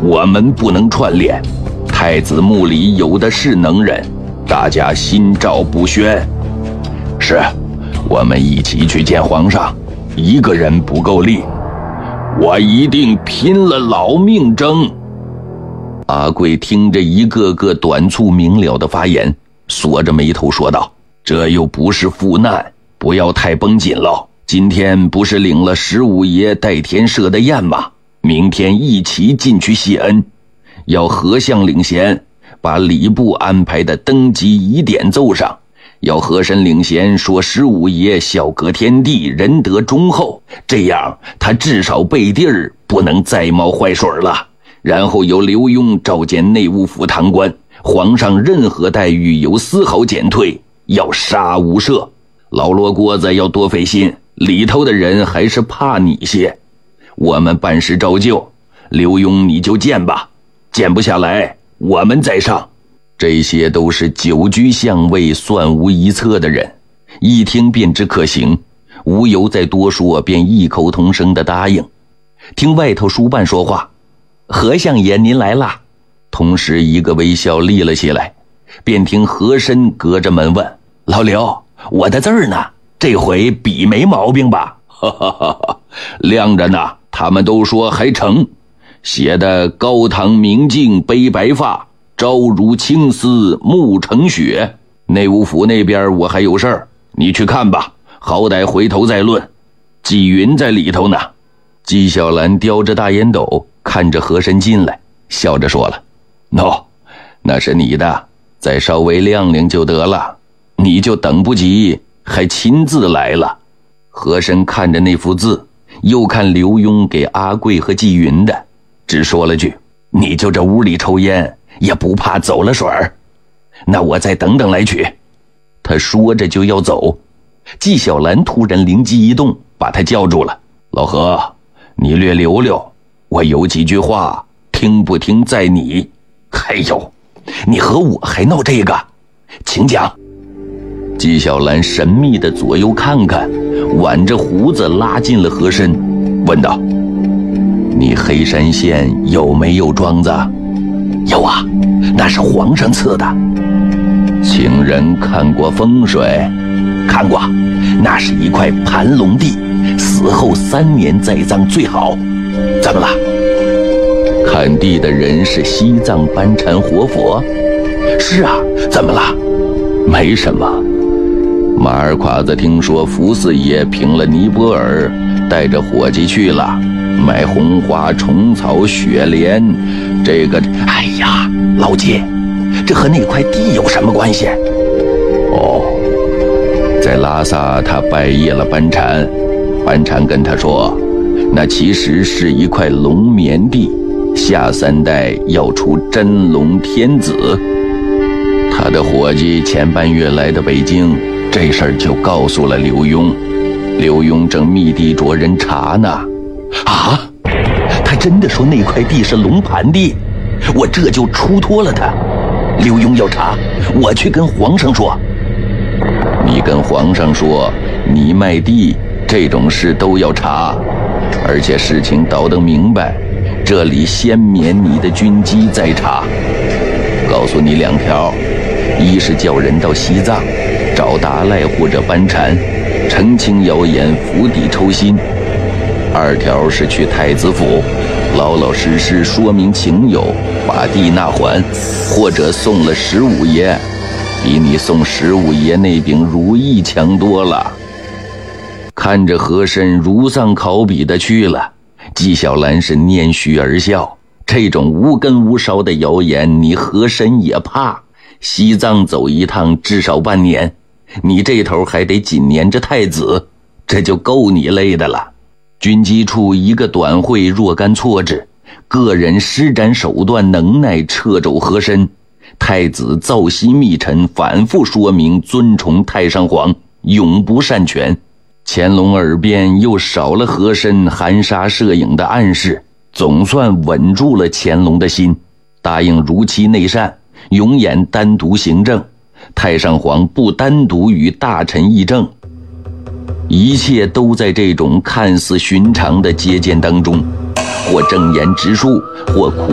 我们不能串联，太子墓里有的是能人，大家心照不宣。是，我们一起去见皇上，一个人不够力，我一定拼了老命争。阿贵听着一个个短促明了的发言，锁着眉头说道：这又不是赴难，不要太绷紧了。今天不是领了十五爷代天赦的宴吗？明天一起进去谢恩，要和相领衔，把礼部安排的登基仪典奏上，要和珅领衔说十五爷孝格天地，仁德忠厚，这样他至少背地儿不能再冒坏水了。然后由刘墉召见内务府堂官，皇上任何待遇有丝毫减退，要杀无赦。老罗锅子要多费心，里头的人还是怕你些。我们办事照旧，刘墉你就见吧，见不下来我们再上。这些都是久居相位算无一策的人，一听便知可行，无由再多说，便异口同声地答应。听外头书办说话：和相爷您来啦。同时一个微笑立了起来，便听和珅隔着门问：老刘，我的字儿呢？这回笔没毛病吧？哈哈哈哈，亮着呢，他们都说还成，写的高堂明镜悲白发，朝如青丝暮成雪。内务府那边我还有事儿，你去看吧，好歹回头再论。纪云在里头呢。纪晓岚叼着大烟斗看着和珅进来，笑着说了：那是你的，再稍微亮亮就得了，你就等不及还亲自来了。和珅看着那幅字，又看刘墉给阿贵和纪云的，只说了句：你就这屋里抽烟，也不怕走了水儿？那我再等等来取。他说着就要走，纪晓岚突然灵机一动，把他叫住了：老何，你略留留，我有几句话，听不听在你。哎呦，你和我还闹这个？请讲。纪晓岚神秘的左右看看，挽着胡子拉近了和珅，问道：你黑山县有没有庄子？有啊，那是皇上赐的。请人看过风水？看过，那是一块盘龙地，死后3年再葬最好。怎么了？看地的人是西藏班禅活佛？是啊，怎么了？没什么。马尔垮子听说福四爷平了尼泊尔，带着伙计去了，买红花、虫草、雪莲。这个，哎呀，老纪，这和那块地有什么关系？在拉萨他拜谒了班禅，班禅跟他说，那其实是一块龙眠地，下3代要出真龙天子。他的伙计前半月来的北京，这事儿就告诉了刘墉。刘墉正密地着人查呢。啊，他真的说那块地是龙盘地？我这就出脱了他。刘墉要查，我去跟皇上说。你跟皇上说，你卖地这种事都要查，而且事情倒腾明白，这里先免你的军机再查。告诉你2条，一是叫人到西藏找达赖或者班禅，澄清谣言，釜底抽薪。2条是去太子府，老老实实说明情由，把地纳还，或者送了15爷，比你送15爷那柄如意强多了。看着和珅如丧考妣的去了，纪晓岚是拈须而笑。这种无根无梢的谣言，你和珅也怕？西藏走一趟至少半年，你这头还得紧黏着太子，这就够你累的了。军机处一个短会若干错置，个人施展手段能耐掣肘和珅。太子造袭密臣反复说明尊崇太上皇，永不擅权。乾隆耳边又少了和珅含沙射影的暗示，总算稳住了乾隆的心，答应如期内膳，永远单独行政，太上皇不单独与大臣议政。一切都在这种看似寻常的接见当中，或正言直述，或苦